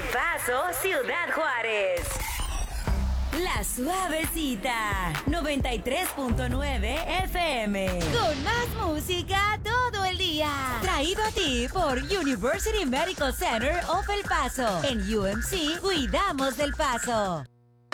Paso, Ciudad Juárez. La Suavecita, 93.9 FM. Con más música todo el día. Traído a ti por University Medical Center of El Paso. En UMC, cuidamos del Paso.